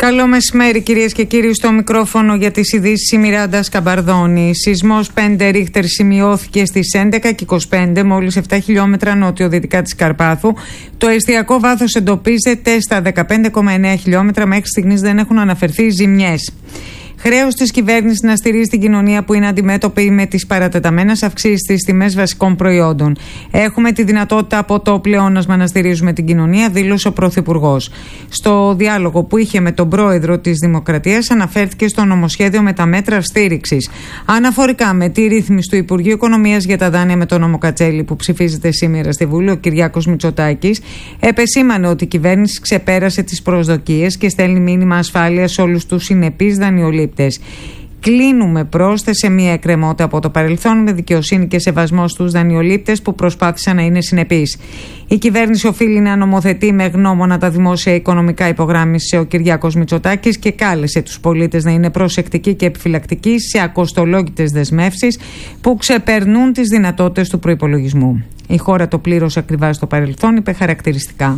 Καλό μεσημέρι, κυρίες και κύριοι. Στο μικρόφωνο για τις ειδήσεις η Μιράντα Σκαμπαρδόνη. Σεισμός 5 Ρίχτερ σημειώθηκε στις 11:25, μόλις 7 χιλιόμετρα νότιο-δυτικά της Καρπάθου. Το εστιακό βάθος εντοπίζεται στα 15,9 χιλιόμετρα. Μέχρι στιγμής δεν έχουν αναφερθεί ζημιές. Χρέος της κυβέρνησης να στηρίζει την κοινωνία που είναι αντιμέτωπη με τις παρατεταμένες αυξήσεις στις τιμές βασικών προϊόντων. Έχουμε τη δυνατότητα από το πλεόνασμα να στηρίζουμε την κοινωνία, δήλωσε ο Πρωθυπουργός. Στο διάλογο που είχε με τον Πρόεδρο της Δημοκρατίας, αναφέρθηκε στο νομοσχέδιο με τα μέτρα στήριξης. Αναφορικά με τη ρύθμιση του Υπουργείου Οικονομίας για τα δάνεια με τον νόμο Κατσέλη που ψηφίζεται σήμερα στη Βουλή, ο Κυριάκος Μητσοτάκης επεσήμανε ότι η κυβέρνηση ξεπέρασε τις προσδοκίες και στέλνει μήνυμα ασφάλειας σε όλους τους συνεπείς δανειολήπτες. Κλείνουμε, πρόσθεσε, μια εκκρεμότητα από το παρελθόν με δικαιοσύνη και σεβασμό στους δανειολήπτες που προσπάθησαν να είναι συνεπείς. Η κυβέρνηση οφείλει να νομοθετεί με γνώμονα τα δημόσια οικονομικά, υπογράμμισε ο Κυριάκος Μητσοτάκης και κάλεσε τους πολίτες να είναι προσεκτικοί και επιφυλακτικοί σε ακοστολόγητες δεσμεύσεις που ξεπερνούν τις δυνατότητες του προϋπολογισμού. Η χώρα το πλήρωσε ακριβά στο παρελθόν, είπε χαρακτηριστικά.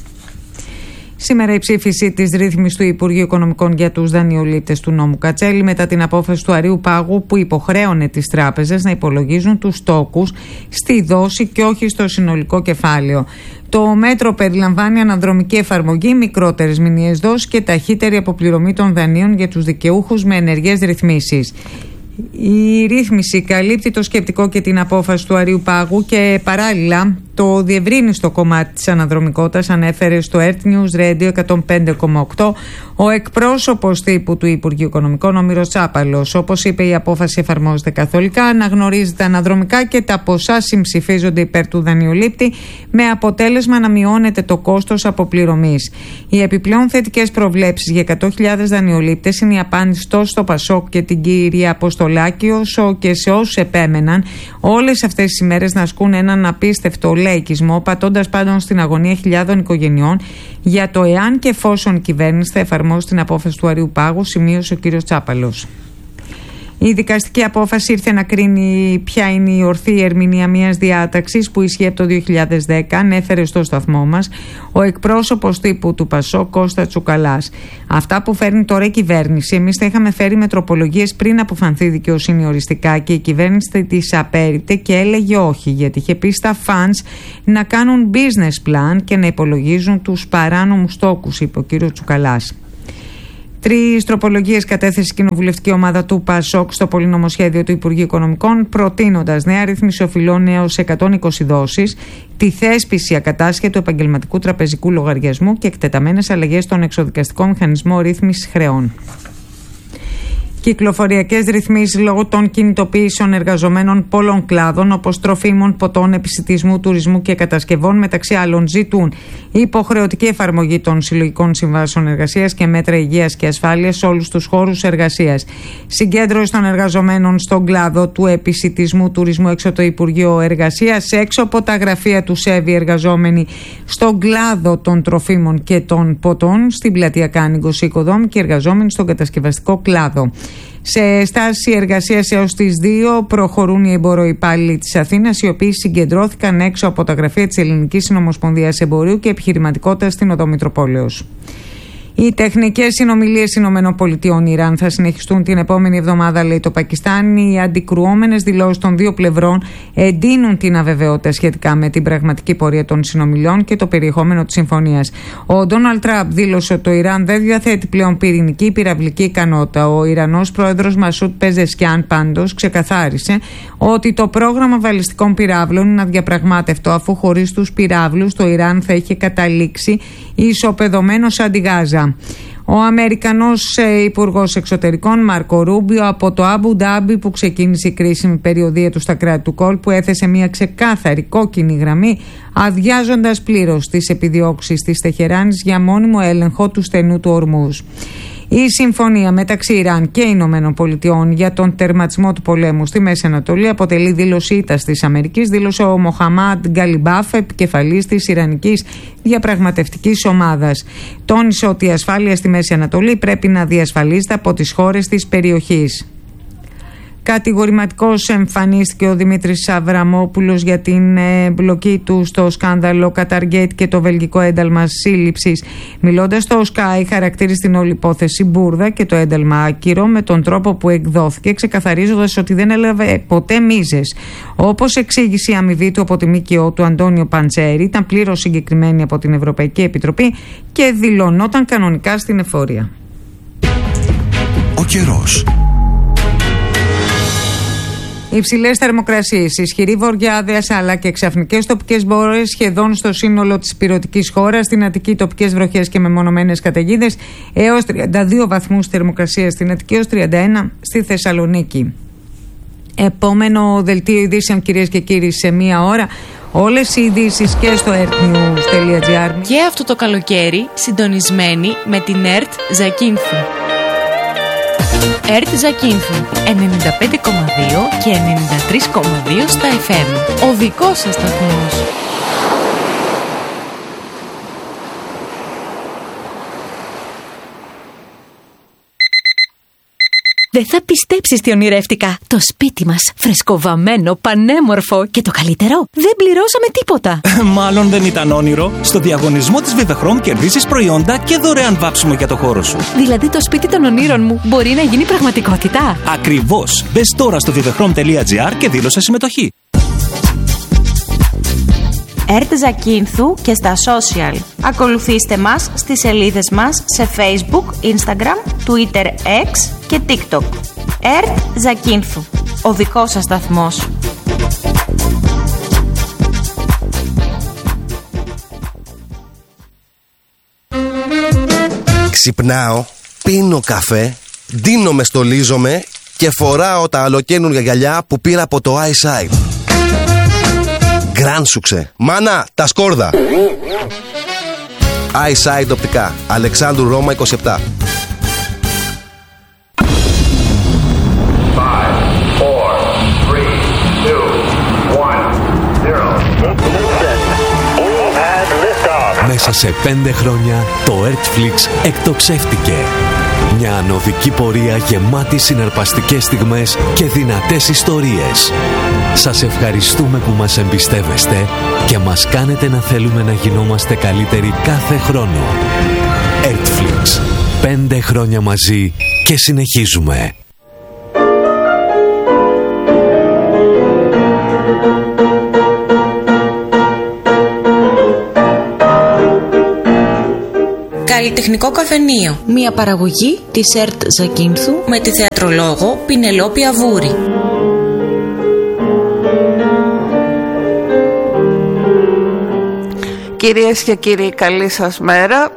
Σήμερα η ψήφιση της ρύθμισης του Υπουργείου Οικονομικών για τους δανειολήπτες του νόμου Κατσέλη μετά την απόφαση του Αρείου Πάγου που υποχρέωνε τις τράπεζες να υπολογίζουν τους στόκους στη δόση και όχι στο συνολικό κεφάλαιο. Το μέτρο περιλαμβάνει αναδρομική εφαρμογή, μικρότερες μηνιαίες δόσεις και ταχύτερη αποπληρωμή των δανείων για τους δικαιούχους με ενεργές ρυθμίσεις. Η ρύθμιση καλύπτει το σκεπτικό και την απόφαση του Αρείου Πάγου και παράλληλα το διευρύνει στο κομμάτι της αναδρομικότητας, ανέφερε στο Earth News Radio 105,8 ο εκπρόσωπος τύπου του Υπουργείου Οικονομικών, ο Μύρος Τσάπαλος. Όπως είπε, η απόφαση εφαρμόζεται καθολικά, αναγνωρίζεται αναδρομικά και τα ποσά συμψηφίζονται υπέρ του δανειολήπτη με αποτέλεσμα να μειώνεται το κόστος αποπληρωμής. Οι επιπλέον θετικές προβλέψεις για 100.000 δανειολήπτες είναι η απάντηση τόσο στο Πασόκ και την κυρία Αποστολάκη όσο και σε όσους επέμεναν όλες αυτές τις ημέρες να ασκούν έναν απίστευτο λαϊκισμό, πατώντας πάντων στην αγωνία χιλιάδων οικογενειών για το εάν και εφόσον η κυβέρνηση θα εφαρμόσει την απόφαση του Αρείου Πάγου, σημείωσε ο κ. Τσάπαλος. Η δικαστική απόφαση ήρθε να κρίνει ποια είναι η ορθή ερμηνεία μιας διάταξης που ισχύει από το 2010, ανέφερε στο σταθμό μας ο εκπρόσωπος τύπου του Πασόκ, Κώστα Τσουκαλάς. Αυτά που φέρνει τώρα η κυβέρνηση, εμείς τα είχαμε φέρει με τροπολογίες πριν αποφανθεί η δικαιοσύνη οριστικά και η κυβέρνηση τις απέρριπτε και έλεγε όχι, γιατί είχε πει στα φαντς να κάνουν business plan και να υπολογίζουν τους παράνομους στόκους, είπε ο κ. Τσουκαλάς. 3 τροπολογίες κατέθεσε η κοινοβουλευτική ομάδα του ΠΑΣΟΚ στο πολυνομοσχέδιο του Υπουργείου Οικονομικών, προτείνοντας νέα ρύθμιση οφειλών έως 120 δόσεις, τη θέσπιση ακατάσχετου επαγγελματικού τραπεζικού λογαριασμού και εκτεταμένες αλλαγές στον εξοδικαστικό μηχανισμό ρύθμισης χρεών. Κυκλοφοριακές ρυθμίσεις λόγω των κινητοποιήσεων εργαζομένων πολλών κλάδων όπως τροφίμων, ποτών, επισιτισμού, τουρισμού και κατασκευών μεταξύ άλλων ζητούν υποχρεωτική εφαρμογή των συλλογικών συμβάσεων εργασίας και μέτρα υγείας και ασφάλειας σε όλους τους χώρους εργασίας. Συγκέντρωση των εργαζομένων στον κλάδο του επισιτισμού, τουρισμού έξω το Υπουργείο Εργασίας, έξω από τα γραφεία του ΣΕΒΗ εργαζόμενοι στον κλάδο των τροφίμων και των ποτών, στην πλατεία Κάνιγκος Οικοδόμη και εργαζόμενοι στον κατασκευαστικό κλάδο. Σε στάση εργασίας έως τις 2 προχωρούν οι εμποροϊπάλληλοι της Αθήνας, οι οποίοι συγκεντρώθηκαν έξω από τα γραφεία της Ελληνικής Συνομοσπονδίας Εμπορίου και Επιχειρηματικότητας στην Οδό Μητροπόλεως. Οι τεχνικές συνομιλίες ΗΠΑ-Ιράν θα συνεχιστούν την επόμενη εβδομάδα, λέει το Πακιστάν. Οι αντικρουόμενες δηλώσεις των δύο πλευρών εντείνουν την αβεβαιότητα σχετικά με την πραγματική πορεία των συνομιλιών και το περιεχόμενο της συμφωνίας. Ο Ντόναλντ Τραμπ δήλωσε ότι το Ιράν δεν διαθέτει πλέον πυρηνική πυραυλική ικανότητα. Ο Ιρανός πρόεδρος Μασούτ Πεζεσκιάν πάντως ξεκαθάρισε ότι το πρόγραμμα βαλιστικών πυράβλων είναι αδιαπραγμάτευτο, αφού χωρίς τους πυράβλους το Ιράν θα είχε καταλήξει ισοπεδωμένο σαν τη Γάζα. Ο Αμερικανός Υπουργός Εξωτερικών Μάρκο Ρούμπιο από το Αμπου Ντάμπι, που ξεκίνησε η κρίσιμη περιοδία του στα κράτη του κόλπου, έθεσε μια ξεκάθαρη κόκκινη γραμμή, αδειάζοντας πλήρως τις επιδιώξεις της Τεχεράνης για μόνιμο έλεγχο του στενού του Ορμούζ. Η συμφωνία μεταξύ Ιράν και Ηνωμένων Πολιτειών για τον τερματισμό του πολέμου στη Μέση Ανατολή αποτελεί δήλωση ήττας της Αμερικής, δήλωσε ο Μοχαμάντ Γκαλιμπάφ, επικεφαλής της Ιρανικής Διαπραγματευτικής Ομάδας. Τόνισε ότι η ασφάλεια στη Μέση Ανατολή πρέπει να διασφαλίζεται από τις χώρες της περιοχής. Κατηγορηματικός εμφανίστηκε ο Δημήτρης Αβραμόπουλος για την μπλοκή του στο σκάνδαλο Qatargate και το βελγικό ένταλμα σύλληψης. Μιλώντας στο Sky, χαρακτήρισε την όλη υπόθεση μπουρδα και το ένταλμα άκυρο με τον τρόπο που εκδόθηκε, ξεκαθαρίζοντας ότι δεν έλαβε ποτέ μίζες. Όπως εξήγησε η αμοιβή του από τη ΜΚΟ του Αντώνιο Παντσέρη, ήταν πλήρως συγκεκριμένη από την Ευρωπαϊκή Επιτροπή και δηλωνόταν κανονικά στην εφορία. Ο καιρός. Υψηλές θερμοκρασίες, ισχυρή βορειάδεας αλλά και ξαφνικές τοπικές μπόρες σχεδόν στο σύνολο της ηπειρωτικής χώρας. Στην Αττική τοπικές βροχές και μεμονωμένες καταιγίδες έως 32 βαθμούς θερμοκρασίας στην Αττική, έως 31 στη Θεσσαλονίκη. Επόμενο δελτίο ειδήσεων, κυρίες και κύριοι, σε μία ώρα. Όλες οι ειδήσεις και στο ertnews.gr. Και αυτό το καλοκαίρι συντονισμένοι με την ΕΡΤ Ζακίνθου. ΕΡΤ Ζακίνθου 95,2 και 93,2 στα FM. Ο δικός σας σταθμός. Δεν θα πιστέψεις τι ονειρεύτηκα. Το σπίτι μας, φρεσκοβαμμένο, πανέμορφο και το καλύτερο, δεν πληρώσαμε τίποτα. Μάλλον δεν ήταν όνειρο. Στο διαγωνισμό της Vivechrom κερδίσεις προϊόντα και δωρεάν βάψιμο για το χώρο σου. Δηλαδή το σπίτι των ονείρων μου μπορεί να γίνει πραγματικότητα. Ακριβώς. Μπες τώρα στο vivechrom.gr και δήλωσε συμμετοχή. ΕΡΤ Ζακίνθου και στα social. Ακολουθήστε μας στις σελίδες μας σε Facebook, Instagram, Twitter, X και TikTok. ΕΡΤ Ζακίνθου, ο δικός σας σταθμός. Ξυπνάω, πίνω καφέ, ντύνομαι, στολίζομαι και φοράω τα αλοκαίνουργια γυαλιά που πήρα από το iSight. Γκράνσουξε. Μάνα, τα σκόρδα. iSight οπτικά. Αλεξάνδρου Ρώμα 27. Μέσα σε 5 χρόνια το Ertflix εκτοξεύτηκε. Μια ανωδική πορεία γεμάτη συναρπαστικές στιγμές και δυνατές ιστορίες. Σας ευχαριστούμε που μας εμπιστεύεστε και μας κάνετε να θέλουμε να γινόμαστε καλύτεροι κάθε χρόνο. Ertflix. 5 χρόνια μαζί και συνεχίζουμε. Καλλιτεχνικό καφενείο. Μια παραγωγή της ΕΡΤ Ζακίνθου με τη θεατρολόγο Πινελόπη Αβούρη. Κυρίες και κύριοι, καλή σας μέρα.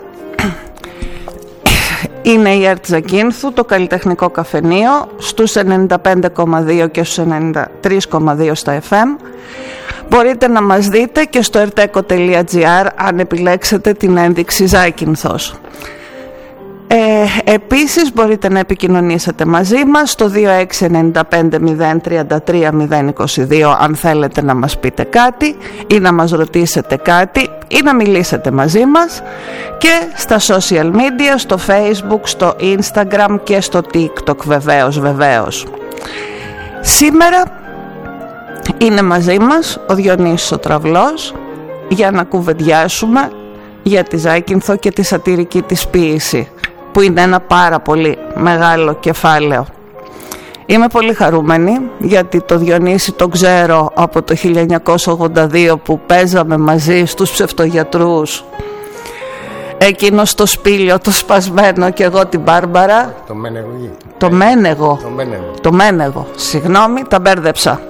Είναι η ΕΡΤ Ζακίνθου, το καλλιτεχνικό καφενείο, στους 95,2 και στους 93,2 στα FM. Μπορείτε να μας δείτε και στο erteco.gr αν επιλέξετε την ένδειξη Ζάκυνθος. Επίσης μπορείτε να επικοινωνήσετε μαζί μας στο 2695-033-022 αν θέλετε να μας πείτε κάτι ή να μας ρωτήσετε κάτι ή να μιλήσετε μαζί μας, και στα social media, στο Facebook, στο Instagram και στο TikTok βεβαίως. Σήμερα είναι μαζί μας ο Διονύσης ο Τραυλός για να κουβεντιάσουμε για τη Ζάκυνθο και τη σατυρική της ποίηση, που είναι ένα πάρα πολύ μεγάλο κεφάλαιο. Είμαι πολύ χαρούμενη γιατί το Διονύση το ξέρω από το 1982 που παίζαμε μαζί στους ψευτογιατρούς. Εκείνος το Σπήλιο, το σπασμένο, και εγώ την Μπάρμπαρα. Το Μένεγο. Συγγνώμη, τα μπέρδεψα.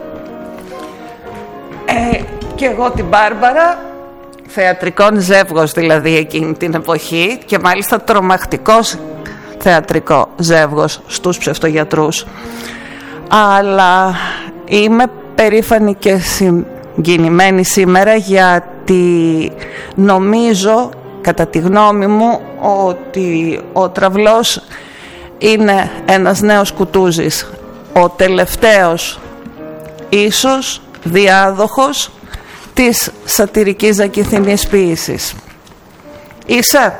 Και εγώ την Μπάρμπαρα, θεατρικών ζεύγος δηλαδή εκείνη την εποχή, και μάλιστα τρομακτικός θεατρικό ζεύγος στους ψευτογιατρούς. Αλλά είμαι περήφανη και συγκινημένη σήμερα γιατί νομίζω, κατά τη γνώμη μου, ότι ο Τραυλός είναι ένας νέος Κουτούζης, ο τελευταίος ίσως διάδοχος της σατυρικής ζακυνθινής ποίησης. Είσαι?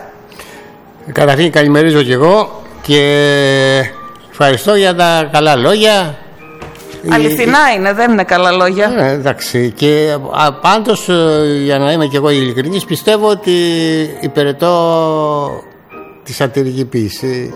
Καταρχήν καλημερίζω και εγώ και ευχαριστώ για τα καλά λόγια Αληθινά είναι, δεν είναι καλά λόγια. Ναι, εντάξει. Και πάντως, για να είμαι και εγώ ειλικρινής, πιστεύω ότι υπηρετώ τη σατυρική ποίηση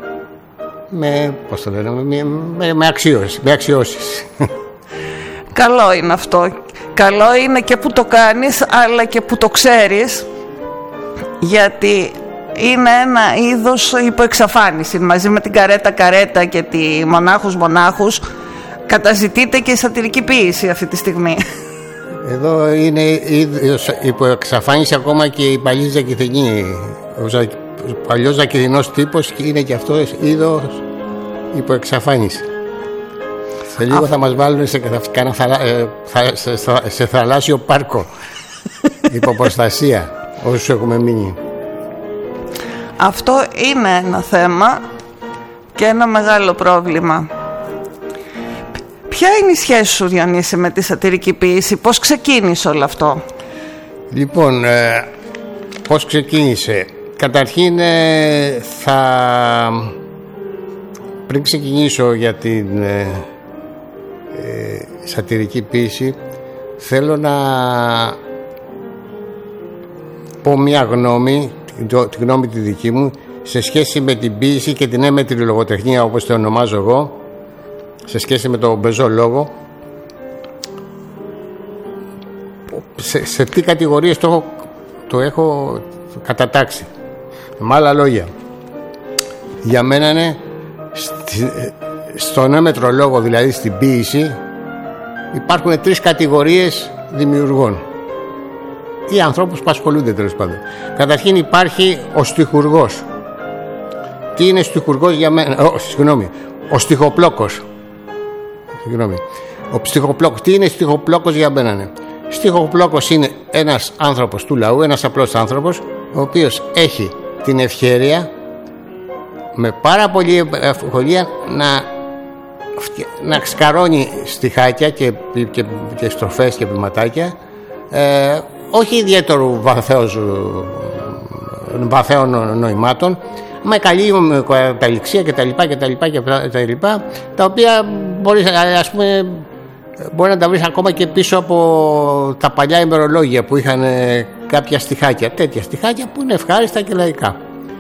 με αξιώσεις. Καλό είναι αυτό. Καλό είναι και που το κάνεις, αλλά και που το ξέρεις, γιατί είναι ένα είδος υποεξαφάνιση. Μαζί με την καρέτα και τη μονάχους καταζητείται και η σατυρική ποίηση αυτή τη στιγμή. Εδώ είναι υποεξαφάνιση ακόμα και η παλιή Ζακηθινή. Ο παλιός Ζακηθινός τύπος είναι και αυτό είδος υποεξαφάνιση. Σε λίγο θα μας βάλουν σε θαλάσσιο πάρκο υποπροστασία όσους έχουμε μείνει. Αυτό είναι ένα θέμα και ένα μεγάλο πρόβλημα. Ποια είναι η σχέση σου, Διονύση, με τη σατυρική ποίηση? Πώς ξεκίνησε όλο αυτό? Λοιπόν, πώς ξεκίνησε? Καταρχήν πριν ξεκινήσω για την σατυρική ποίηση, θέλω να πω μια γνώμη, τη γνώμη τη δική μου, σε σχέση με την ποίηση και την έμετρη λογοτεχνία, όπως το ονομάζω εγώ, σε σχέση με τον πεζό λόγο. Σε τι κατηγορίες το έχω κατατάξει? Με άλλα λόγια, για μένα είναι στον έμετρο λόγο, δηλαδή στην ποίηση, υπάρχουν 3 κατηγορίες δημιουργών ή ανθρώπους που ασχολούνται, τέλος πάντων. Καταρχήν υπάρχει ο στιχουργός. Τι είναι στιχουργός για μένα? Ο στιχοπλόκος. Ο στιχοπλόκος. Τι είναι στιχοπλόκος για μένα? Ναι. Στιχοπλόκος είναι ένας άνθρωπος του λαού, ένας απλός άνθρωπος, ο οποίος έχει την ευχέρεια με πάρα πολύ ευκολία να σκαρώνει στιχάκια και στροφές και ποιηματάκια, όχι ιδιαίτερου βαθέων νοημάτων, με καλή καταληξία κτλ, τα οποία μπορεί να τα βρεις ακόμα και πίσω από τα παλιά ημερολόγια που είχαν κάποια στιχάκια, τέτοια στιχάκια που είναι ευχάριστα και λαϊκά.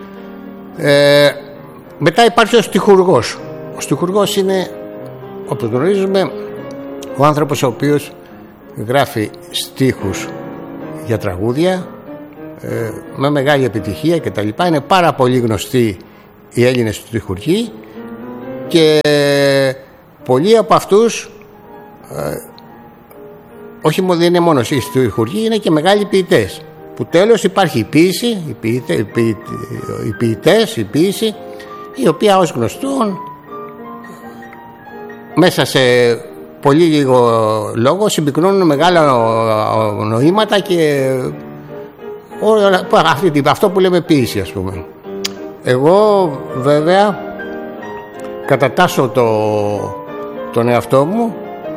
Μετά υπάρχει ο στιχουργός. Ο στιχουργός είναι, όπως γνωρίζουμε, ο άνθρωπος ο οποίος γράφει στίχους για τραγούδια με μεγάλη επιτυχία και τα λοιπά. Είναι πάρα πολύ γνωστοί οι Έλληνες στιχουργοί και πολλοί από αυτούς όχι δεν είναι μόνο οι στιχουργοί, είναι και μεγάλοι ποιητές, που τέλος υπάρχει η ποίηση, η ποίηση, η οποία ως γνωστόν μέσα σε πολύ λίγο λόγο συμπυκνώνουν μεγάλα νοήματα και αυτό που λέμε ποίηση, ας πούμε. Εγώ βέβαια κατατάσσω τον εαυτό μου,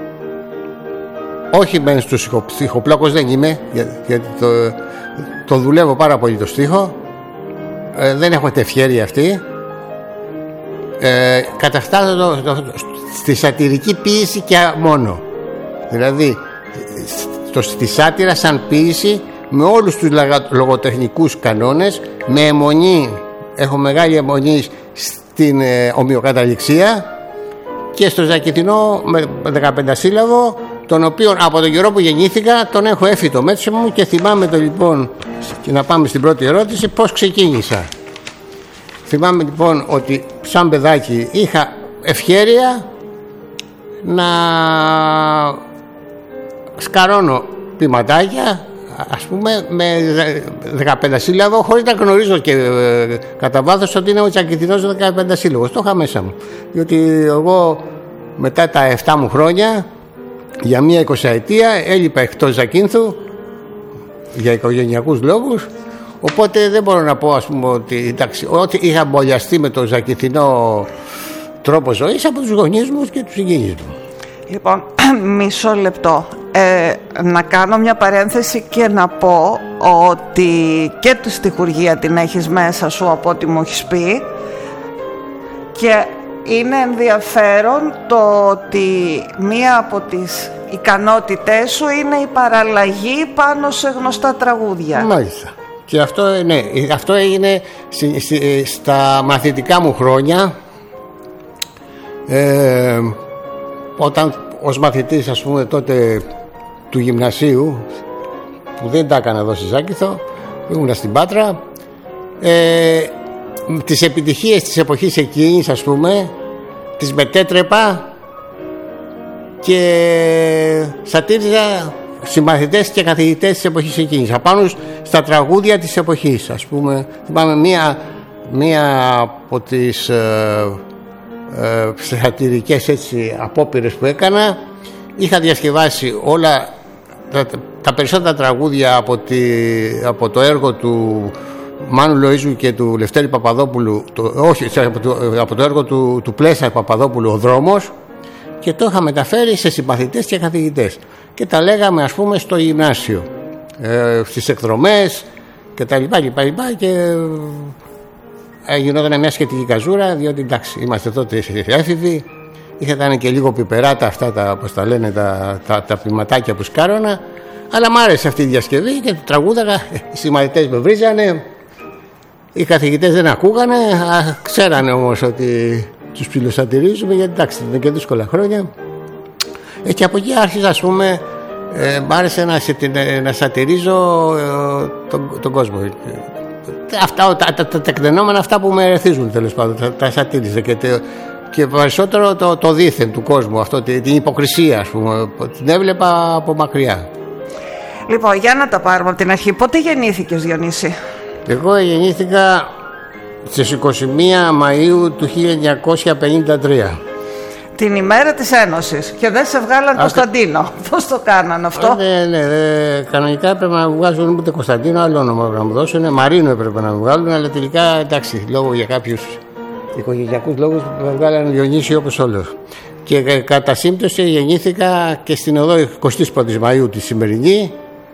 όχι μεν στους στιχοπλόκος δεν είμαι, γιατί το δουλεύω πάρα πολύ το στίχο, δεν έχω την ευχέρεια αυτή. Καταφτάνω στη σατυρική ποίηση και μόνο, δηλαδή στη σάτυρα σαν ποίηση, με όλους τους λογοτεχνικούς κανόνες, με αιμονή, έχω μεγάλη αιμονή στην ομοιοκαταληξία και στο Ζακηθινό με 15 σύλλαβο, τον οποίο από τον καιρό που γεννήθηκα τον έχω έφυτο μέσα μου και θυμάμαι το λοιπόν, και να πάμε στην πρώτη ερώτηση, πώς ξεκίνησα. Θυμάμαι λοιπόν ότι σαν παιδάκι είχα ευχέρεια να σκαρώνω ποιηματάκια, ας πούμε, με 15 σύλλαβο, χωρίς να γνωρίζω και κατά βάθος ότι είναι ο Ζακηθινός 15 σύλλαβος. Το είχα μέσα μου, διότι εγώ μετά τα 7 μου χρόνια, για μία 20ετία, έλειπα εκτός Ζακύνθου για οικογενειακούς λόγους. Οπότε δεν μπορώ να πω, ας πούμε, ότι είχα εμπολιαστεί με το ζακηθινό τρόπο ζωής από τους γονείς μου και τους συγγενείς μου. Λοιπόν, μισό λεπτό. Να κάνω μια παρένθεση και να πω ότι και τη στιχουργία την έχεις μέσα σου από ό,τι μου έχεις πει, και είναι ενδιαφέρον το ότι μία από τις ικανότητές σου είναι η παραλλαγή πάνω σε γνωστά τραγούδια. Μάλιστα. Και αυτό έγινε στα μαθητικά μου χρόνια, όταν ως μαθητής, ας πούμε, τότε του γυμνασίου, που δεν τα έκανα εδώ στη Ζάκυνθο, ήμουνα στην Πάτρα, τις επιτυχίες της εποχής εκείνης, ας πούμε, τις μετέτρεπα και σατήριζα συμμαθητές και καθηγητές της εποχής εκείνης απάνω στα τραγούδια της εποχής. Ας πούμε, θυμάμαι μία από τις σατυρικές απόπειρες που έκανα. Είχα διασκευάσει όλα τα περισσότερα τραγούδια από το έργο του Μάνου Λοΐζου και του Λευτέρη Παπαδόπουλου, από το έργο του Πλέσσα Παπαδόπουλου, «Ο Δρόμος», και το είχα μεταφέρει σε συμπαθητές και καθηγητές και τα λέγαμε, ας πούμε, στο γυμνάσιο, στις εκδρομές και τα λοιπά και γινόταν μια σχετική καζούρα, διότι εντάξει, είμαστε τότε έφηβοι, είχαν και λίγο πιπεράτα αυτά πώς τα λένε, τα ποιηματάκια που σκάρωνα, αλλά μ' άρεσε αυτή η διασκευή και το τραγούδαγα. Οι συμμαθητές με βρίζανε, οι καθηγητές δεν ακούγανε, ξέρανε όμως ότι τους ψιλοσατηρίζουμε, γιατί εντάξει ήταν και δύσκολα χρόνια. Και από εκεί άρχισα, ας πούμε, μ' άρεσε να σατηρίζω τον κόσμο. Αυτά, τα τεκνενόμενα, αυτά που με ερεθίζουν, τέλος πάντων, τα σατήριζα και περισσότερο το δήθεν του κόσμου, αυτό, την υποκρισία, ας πούμε, την έβλεπα από μακριά. Λοιπόν, για να τα πάρουμε από την αρχή. Πότε γεννήθηκες, Διονύση? Εγώ γεννήθηκα στις 21 Μαΐου του 1953. Την ημέρα της Ένωσης. Και δεν σε βγάλαν Κωνσταντίνο. Πώς το κάναν αυτό? Ναι, κανονικά έπρεπε να μου βγάζουν ούτε Κωνσταντίνο, άλλο όνομα να μου δώσουν. Μαρίνο έπρεπε να μου βγάλουν, αλλά τελικά εντάξει, για κάποιους οικογενειακούς λόγους με βγάλανε Διονύση όπως όλος. Και κατά σύμπτωση γεννήθηκα και στην οδό 21η Μαΐου τη σημερινή.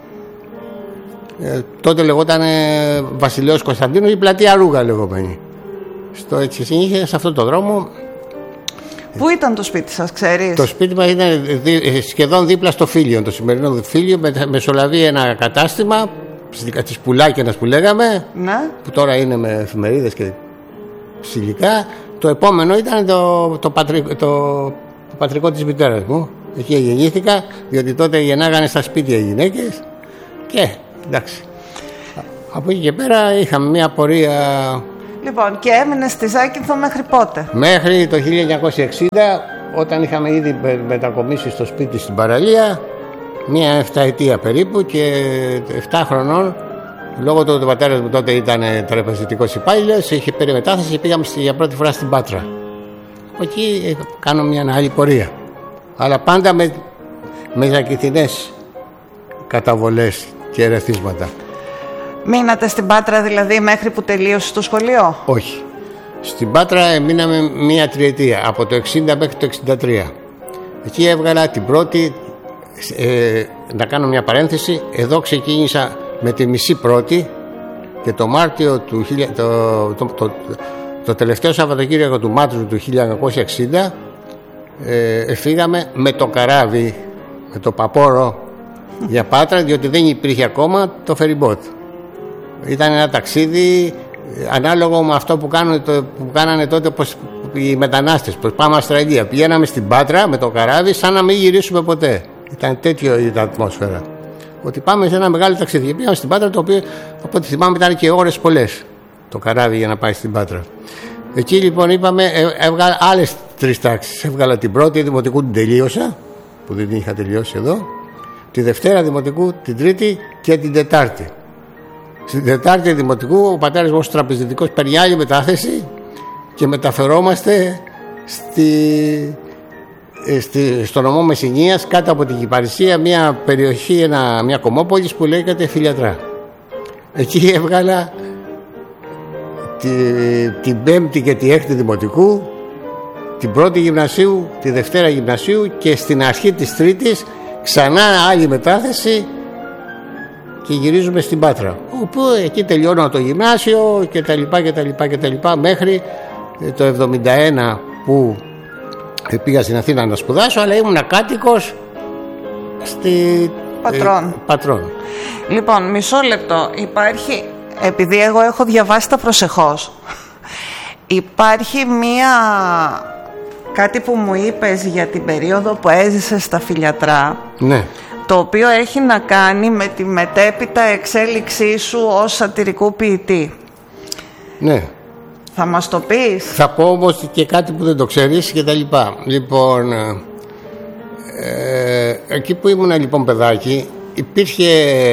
Τότε λεγόταν Βασιλέως Κωνσταντίνου, η πλατεία Ρούγα λεγόμενη. Έτσι συνήθιζε σε αυτόν τον δρόμο. Πού ήταν το σπίτι σας, ξέρεις? Το σπίτι μας ήταν σχεδόν δίπλα στο Φίλιο. Το σημερινό Φίλιο μεσολαβεί ένα κατάστημα της Πουλάκιανας που λέγαμε, ναι, που τώρα είναι με εφημερίδες και ψηλικά. Το επόμενο ήταν το πατρικό της μητέρας μου. Εκεί γεννήθηκα, διότι τότε γεννάγανε στα σπίτια οι γυναίκες και εντάξει. Από εκεί και πέρα είχαμε μια πορεία. Λοιπόν, και έμεινες στη Ζάκυνθο μέχρι πότε? Μέχρι το 1960, όταν είχαμε ήδη μετακομίσει στο σπίτι στην παραλία, μια 7 ετία περίπου, και 7 χρονών, λόγω του ότι ο πατέρας μου τότε ήταν τραπεζιτικός υπάλληλος, είχε πάρει μετάθεση και πήγαμε για πρώτη φορά στην Πάτρα. Από εκεί κάνω μια άλλη πορεία. Αλλά πάντα με ζακηθινές καταβολές και ερεθίσματα. Μείνατε στην Πάτρα δηλαδή μέχρι που τελείωσε το σχολείο? Όχι. Στην Πάτρα μείναμε μια τριετία, από το 60 μέχρι το 63. Εκεί έβγαλα την πρώτη, να κάνω μια παρένθεση, εδώ ξεκίνησα με τη μισή πρώτη και το Μάρτιο του το τελευταίο Σαββατοκύριακο του Μάρτιου του 1960 φύγαμε με το καράβι, με το Παπόρο για Πάτρα, διότι δεν υπήρχε ακόμα το φεριμπότ. Ήταν ένα ταξίδι ανάλογο με αυτό που κάνανε τότε οι μετανάστες, πως πάμε Αυστραλία. Πηγαίναμε στην Πάτρα με το καράβι σαν να μην γυρίσουμε ποτέ. Ήταν τέτοιο η ατμόσφαιρα, ότι πάμε σε ένα μεγάλο ταξίδι. Πήγαμε στην Πάτρα, το οποίο από ό,τι θυμάμαι ήταν και ώρες πολλές το καράβι για να πάει στην Πάτρα. Εκεί λοιπόν είπαμε, έβγαλα άλλες 3 τάξεις. Έβγαλα την πρώτη δημοτικού, την τελείωσα, που δεν την είχα τελειώσει εδώ. Τη Δευτέρα δημοτικού, την Τρίτη και την Τετάρτη. Στην Τετάρτη δημοτικού ο πατέρας μου ως τραπεζιτικός παίρνει άλλη μετάθεση και μεταφερόμαστε στο νομό Μεσσηνίας, κάτω από την Κυπαρισία, μια περιοχή, μια κομμόπολη που λέγεται Φιλιατρά. Εκεί έβγαλα την 5η και τη 6η δημοτικού, την 1η γυμνασίου, τη Δευτέρα γυμνασίου και στην αρχή της Τρίτης ξανά άλλη μετάθεση και γυρίζουμε στην Πάτρα, όπου εκεί τελειώνω το γυμνάσιο και τα λοιπά μέχρι το 71 που πήγα στην Αθήνα να σπουδάσω, αλλά ήμουν κάτοικος στη Πατρών. Λοιπόν, μισό λεπτό. Υπάρχει, επειδή εγώ έχω διαβάσει τα προσεχώς, υπάρχει κάτι που μου είπες για την περίοδο που έζησες στα Φιλιατρά. Ναι. Το οποίο έχει να κάνει με τη μετέπειτα εξέλιξή σου ως σατυρικού ποιητή. Ναι. Θα μας το πεις? Θα πω όμως και κάτι που δεν το ξέρεις και τα λοιπά. Λοιπόν, εκεί που ήμουνα λοιπόν παιδάκι, υπήρχε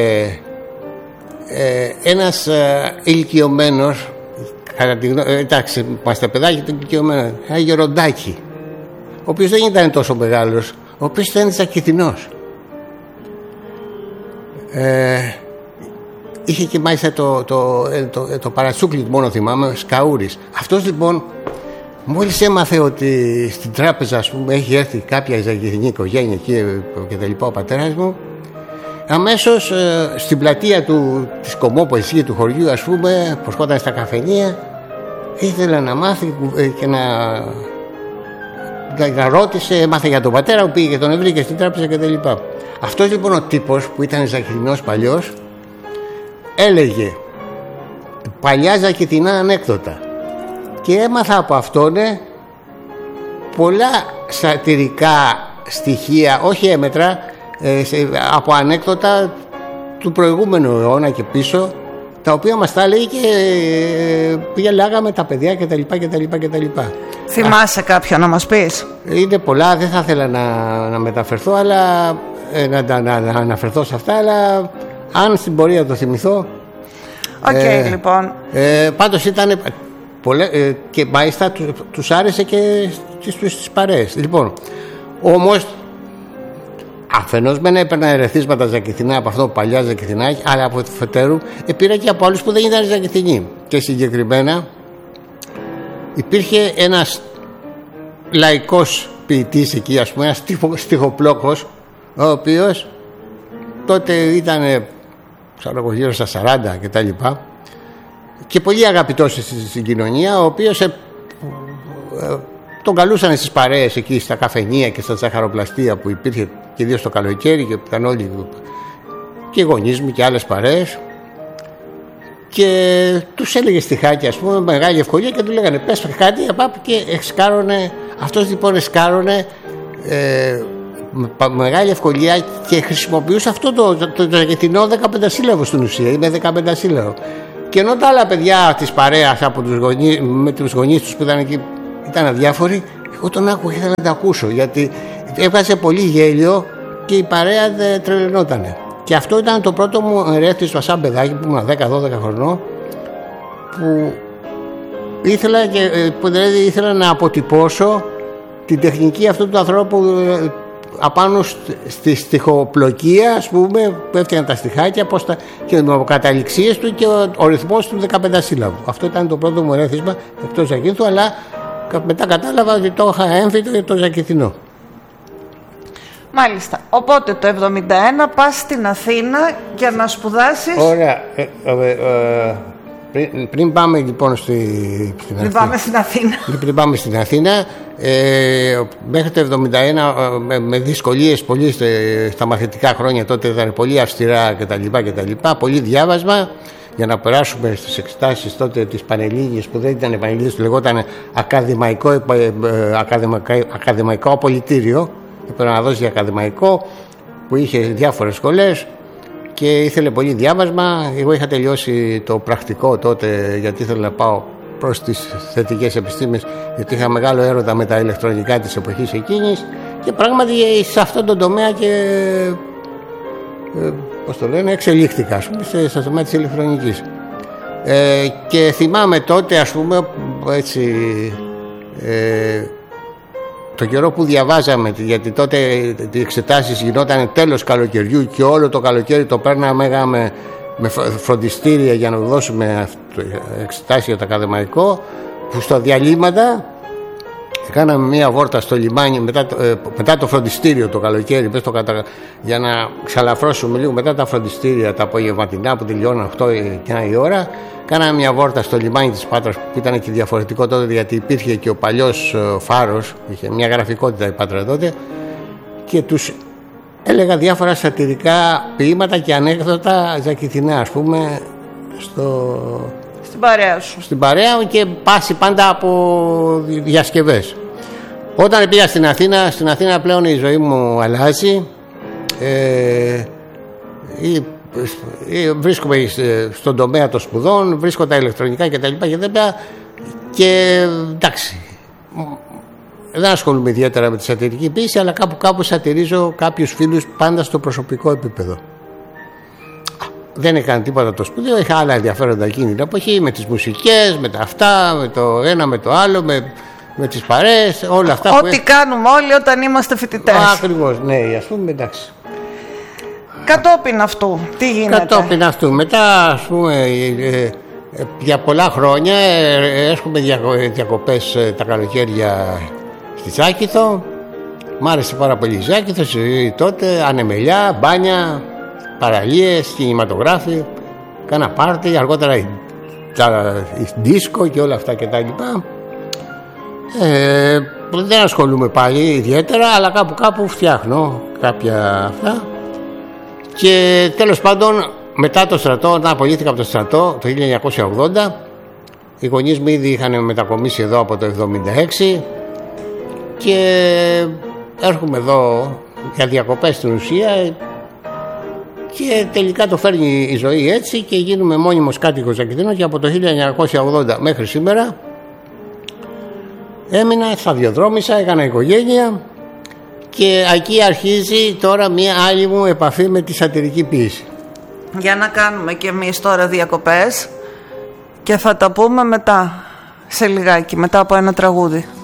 ένας ηλικιωμένος, εντάξει, είμαστε παιδάκι, το ηλικιωμένο, ένα γεροντάκι, ο οποίος δεν ήταν τόσο μεγάλος, ο οποίος ήταν Ζακηθινός. Είχε και μάλιστα το παρατσούκλι μόνο θυμάμαι, Σκαούρης. Αυτός λοιπόν μόλις έμαθε ότι στην τράπεζα, ας πούμε, έχει έρθει κάποια ζακηθινή οικογένεια εκεί και τα λοιπά, ο πατέρας μου, αμέσως στην πλατεία της Κομμόπολης του χωριού, ας πούμε, που σκόταν στα καφενεία, ήθελε να μάθει και να ρώτησε, έμαθε για τον πατέρα που πήγε και τον βρήκε στην τράπεζα και τα λοιπά. Αυτός λοιπόν ο τύπος που ήταν ζακηθινός παλιός έλεγε παλιά ζακηθινά ανέκδοτα και έμαθα από αυτόν πολλά σατυρικά στοιχεία, όχι έμετρα, από ανέκδοτα του προηγούμενου αιώνα και πίσω, τα οποία μας τα λέει και λέγαμε τα παιδιά κτλ. Θυμάσαι κάποιο να μας πεις? Είναι πολλά, δεν θα ήθελα να μεταφερθώ, αλλά να αναφερθώ σε αυτά, αλλά αν στην πορεία το θυμηθώ. Λοιπόν. Πάντως ήταν και μάλιστα τους άρεσε και στις παρέες. Λοιπόν, όμως αφενός μεν έπαιρνα ερεθίσματα ζακηθινά από αυτό παλιά ζακηθινά, αλλά από του φετέρου πήρα και από άλλους που δεν ήταν ζακηθινοί. Και συγκεκριμένα υπήρχε ένας λαϊκός ποιητής εκεί, ας πούμε, ένας στιχοπλόκος, ο οποίος τότε ήταν γύρω στα 40 και τα λοιπά, και πολύ αγαπητός στην κοινωνία, ο οποίος τον καλούσαν στις παρέες εκεί στα καφενεία και στα ζαχαροπλαστεία που υπήρχε, και ιδίως το καλοκαίρι, και ήταν όλοι και οι γονείς μου και άλλες παρέες, και τους έλεγε στιχάκια, ας πούμε, με μεγάλη ευκολία, και του λέγανε πες κάτι και εξκάρωνε. Αυτός λοιπόν εξκάρωνε με μεγάλη ευκολία και χρησιμοποιούσε αυτό το ζακηθινό 15 σύλλαβο στην ουσία, ή με 15 σύλλαβο. Και ενώ τα άλλα παιδιά της παρέας με τους γονείς τους που ήταν εκεί ήταν αδιάφοροι, εγώ τον άκουγα και ήθελα να τα ακούσω, γιατί έβγαζε πολύ γέλιο και η παρέα δεν τρελαινότανε. Και αυτό ήταν το πρώτο μου ερέθισμα σαν παιδάκι που ήμουν 10-12 χρονών, που ήθελα να αποτυπώσω την τεχνική αυτού του ανθρώπου απάνω στη στιχοπλοκία, ας πούμε, που έφτιανα τα στιχάκια και με καταληξίες του και ο ρυθμός του 15 σύλλαβου. Αυτό ήταν το πρώτο μου ερέθισμα εκτός Ζακύνθου, αλλά μετά κατάλαβα ότι το είχα έμφυτο για το ζακηθινό. Μάλιστα. Οπότε το 1971 πας στην Αθήνα για να σπουδάσεις. Ωραία. Πριν πάμε λοιπόν πριν πάμε στην Αθήνα, μέχρι το 1971 με δυσκολίες πολύ στα μαθητικά χρόνια, τότε ήταν πολύ αυστηρά κτλ. Πολύ διάβασμα για να περάσουμε στις εξετάσεις τότε της Πανελλήνιας, που δεν ήταν Πανελλήνιας, λεγόταν ακαδημαϊκό απολυτήριο. Έπρεπε να δώσει ακαδημαϊκό, που είχε διάφορες σχολές και ήθελε πολύ διάβασμα. Εγώ είχα τελειώσει το πρακτικό τότε, γιατί ήθελα να πάω προς τις θετικές επιστήμες, γιατί είχα μεγάλο έρωτα με τα ηλεκτρονικά της εποχής εκείνης, και πράγματι σε αυτόν τον τομέα εξελίχθηκα, ας πούμε, στο τομέα της ηλεκτρονικής. Και θυμάμαι τότε, ας πούμε, έτσι, το καιρό που διαβάζαμε, γιατί τότε οι εξετάσεις γινόταν τέλος καλοκαιριού και όλο το καλοκαίρι το παίρναμε με φροντιστήρια για να δώσουμε εξετάσεις για το ακαδημαϊκό, που στα διαλύματα Κάναμε μία βόρτα στο λιμάνι μετά το φροντιστήριο το καλοκαίρι, για να ξαλαφρώσουμε λίγο μετά τα φροντιστήρια τα απογευματινά που τελειώναν 8 και 9 η ώρα. Κάναμε μία βόρτα στο λιμάνι της Πάτρας που ήταν και διαφορετικό τότε, γιατί υπήρχε και ο παλιός φάρος, είχε μια γραφικότητα η Πάτρα τότε, και τους έλεγα διάφορα σατυρικά ποίηματα και ανέκδοτα ζακηθινά, ας πούμε, στην παρέα σου. Στην παρέα μου, και πάση πάντα από διασκευές. Όταν πήγα στην Αθήνα πλέον η ζωή μου αλλάζει. Βρίσκομαι στον τομέα των σπουδών, βρίσκω τα ηλεκτρονικά κτλ. Και εντάξει, δεν ασχολούμαι ιδιαίτερα με τη σατυρική ποίηση, αλλά κάπου σατυρίζω κάποιους φίλους πάντα στο προσωπικό επίπεδο. Δεν έκανα τίποτα το σπουδαίο, είχα άλλα ενδιαφέροντα εκείνη την εποχή, με τις μουσικές, με τα αυτά, με το ένα με το άλλο, με τις παρέες, όλα αυτά. Ό,τι κάνουμε όλοι όταν είμαστε φοιτητές. Ακριβώς, ναι, ας πούμε, εντάξει. Κατόπιν αυτού, τι γίνεται? Κατόπιν αυτού, μετά, ας πούμε, για πολλά χρόνια έρχομαι διακοπές τα καλοκαίρια στη Ζάκηθο. Μ' άρεσε πάρα πολύ η Ζάκηθο, τότε ανεμελιά, μπάνια, παραλίες, κινηματογράφοι, κάνα πάρτι, αργότερα η δίσκο και όλα αυτά και τα λοιπά. Δεν ασχολούμαι πάλι ιδιαίτερα, αλλά κάπου φτιάχνω κάποια αυτά. Και τέλος πάντων, μετά το στρατό, όταν απολύθηκα από το στρατό το 1980, οι γονείς μου ήδη είχαν μετακομίσει εδώ από το 1976 και έρχομαι εδώ για διακοπές στην ουσία, και τελικά το φέρνει η ζωή έτσι και γίνουμε μόνιμος κάτοικος Ζακηθίνων, και από το 1980 μέχρι σήμερα έμεινα, σταδιοδρόμησα, έκανα οικογένεια, και εκεί αρχίζει τώρα μια άλλη μου επαφή με τη σατυρική ποίηση. Για να κάνουμε και εμείς τώρα διακοπές και θα τα πούμε μετά, σε λιγάκι, μετά από ένα τραγούδι.